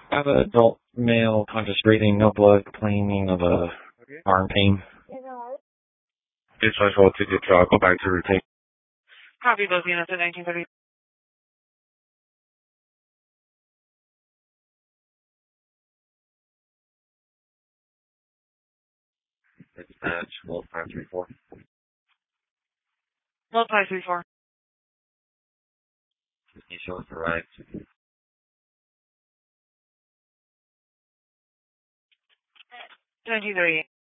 I have an adult male conscious breathing, no blood, complaining of arm pain. It's usual to go back to routine. Copy those units at 1930. Dispatch, World 534. Load 534. You show us arrived. 1938.